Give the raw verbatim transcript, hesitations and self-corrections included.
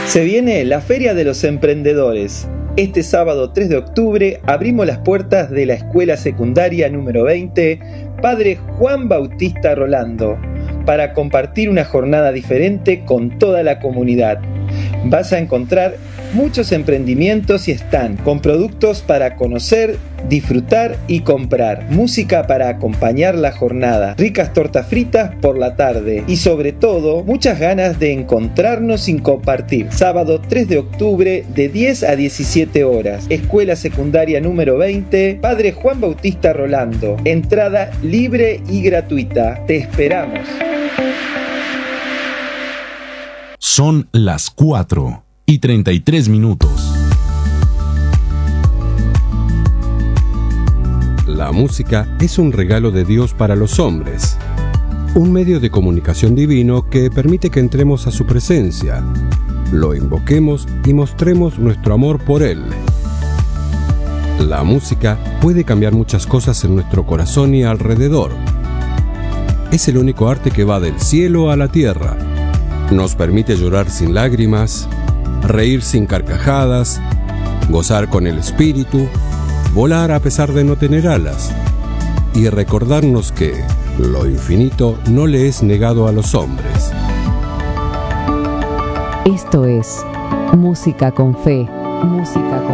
Se viene la Feria de los Emprendedores. Este sábado tres de octubre abrimos las puertas de la Escuela Secundaria número veinte, Padre Juan Bautista Rolando, para compartir una jornada diferente con toda la comunidad. Vas a encontrar muchos emprendimientos y stand con productos para conocer, disfrutar y comprar, música para acompañar la jornada, ricas tortas fritas por la tarde y sobre todo muchas ganas de encontrarnos y compartir. Sábado tres de octubre de diez a diecisiete horas, Escuela Secundaria número veinte, Padre Juan Bautista Rolando. Entrada libre y gratuita. Te esperamos. Son las cuatro y treinta y tres minutos. La música es un regalo de Dios para los hombres, un medio de comunicación divino que permite que entremos a su presencia, lo invoquemos y mostremos nuestro amor por Él. La música puede cambiar muchas cosas en nuestro corazón y alrededor. Es el único arte que va del cielo a la tierra. Nos permite llorar sin lágrimas, reír sin carcajadas, gozar con el espíritu, volar a pesar de no tener alas y recordarnos que lo infinito no le es negado a los hombres. Esto es Música con Fe. Música con